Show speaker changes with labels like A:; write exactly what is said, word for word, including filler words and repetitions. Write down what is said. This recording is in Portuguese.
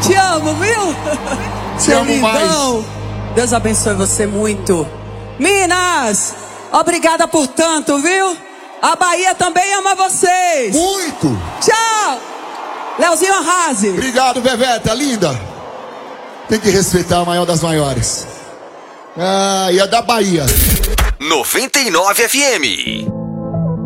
A: Te amo, viu?
B: Te
A: Seu
B: amo
A: lindão.
B: mais.
A: Deus abençoe você muito. Minas, obrigada por tanto, viu? A Bahia também ama vocês.
B: Muito.
A: Tchau. Leozinho Arrase.
B: Obrigado, Beveta, linda. Tem que respeitar a maior das maiores. Ah, e a da Bahia.
C: noventa e nove F M.